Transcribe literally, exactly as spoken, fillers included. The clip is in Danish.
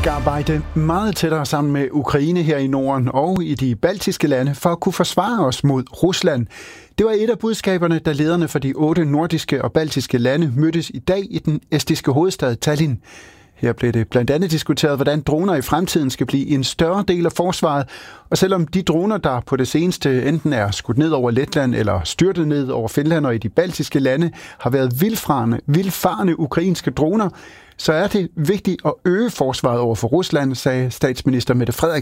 skal arbejde meget tættere sammen med Ukraine her i Norden og i de baltiske lande for at kunne forsvare os mod Rusland. Det var et af budskaberne, da lederne for de otte nordiske og baltiske lande mødtes i dag i den estiske hovedstad Tallinn. Her blev det blandt andet diskuteret, hvordan droner i fremtiden skal blive en større del af forsvaret. Og selvom de droner, der på det seneste enten er skudt ned over Letland eller styrtet ned over Finland og i de baltiske lande, har været vildfarne, vildfarne ukrainske droner, så er det vigtigt at øge forsvaret over for Rusland, sagde statsminister Mette Frederiksen